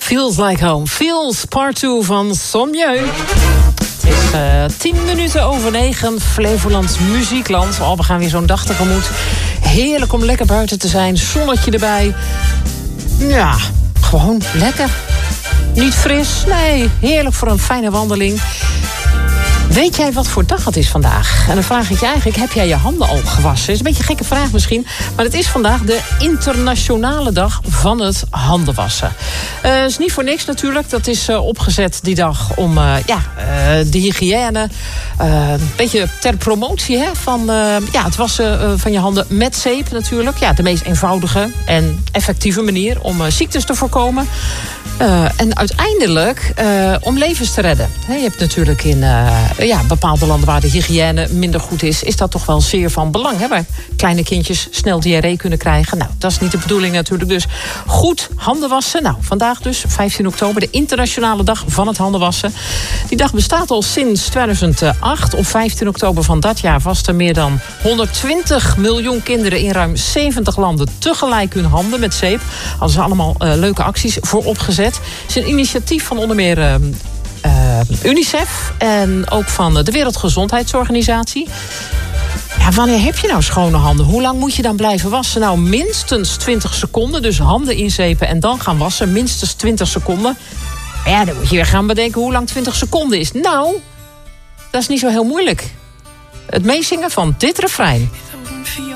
Feels Like Home. Feels Part 2 van Sommieu. Het is 10 minuten over 9. Flevolands muziekland. We gaan weer zo'n dag tegemoet. Heerlijk om lekker buiten te zijn. Zonnetje erbij. Ja, gewoon lekker. Niet fris, nee. Heerlijk voor een fijne wandeling. Weet jij wat voor dag het is vandaag? En dan vraag ik je eigenlijk, heb jij je handen al gewassen? Dat is een beetje een gekke vraag misschien. Maar het is vandaag de internationale dag van het handenwassen. Is niet voor niks natuurlijk. Dat is opgezet die dag om de hygiëne. Een beetje ter promotie van het wassen van je handen met zeep natuurlijk. Ja, de meest eenvoudige en effectieve manier om ziektes te voorkomen. En uiteindelijk om levens te redden. Je hebt natuurlijk in bepaalde landen waar de hygiëne minder goed is dat toch wel zeer van belang. Waar kleine kindjes snel diarree kunnen krijgen. Nou, dat is niet de bedoeling natuurlijk. Dus goed handen wassen. Nou, vandaag dus, 15 oktober, de internationale dag van het handenwassen. Die dag bestaat al sinds 2008. Op 15 oktober van dat jaar wasten meer dan 120 miljoen kinderen in ruim 70 landen tegelijk hun handen met zeep. Hadden ze allemaal leuke acties voor opgezet. Het is een initiatief van onder meer UNICEF en ook van de Wereldgezondheidsorganisatie. Ja, wanneer heb je nou schone handen? Hoe lang moet je dan blijven wassen? Nou, minstens 20 seconden. Dus handen inzepen en dan gaan wassen. Minstens 20 seconden. Ja, dan moet je weer gaan bedenken hoe lang 20 seconden is. Nou, dat is niet zo heel moeilijk. Het meezingen van dit refrein.